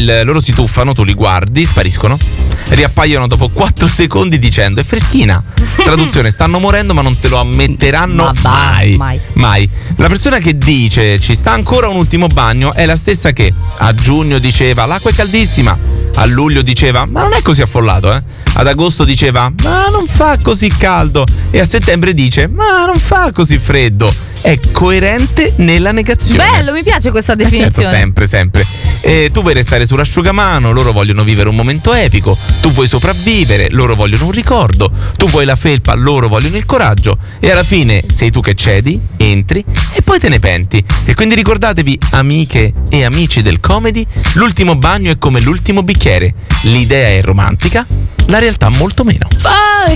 loro si tuffano, tu li guardi, spariscono, riappaiono dopo 4 secondi dicendo: è freschina. Traduzione: stanno morendo ma non te lo ammetteranno mai. La persona che dice ci sta ancora un ultimo bagno è la stessa che a giugno diceva l'acqua è caldissima, a luglio diceva ma non è così affollato, ad agosto diceva ma non fa così caldo, e a settembre dice ma non fa così freddo. È coerente nella negazione. Bello, mi piace questa definizione. Certo, sempre. Tu vuoi restare sull'asciugamano, loro vogliono vivere un momento epico. Tu vuoi sopravvivere, loro vogliono un ricordo. Tu vuoi la felpa, loro vogliono il coraggio. E alla fine sei tu che cedi, entri e poi te ne penti. E quindi ricordatevi, amiche e amici del comedy, l'ultimo bagno è come l'ultimo bicchiere. L'idea è romantica, la realtà molto meno.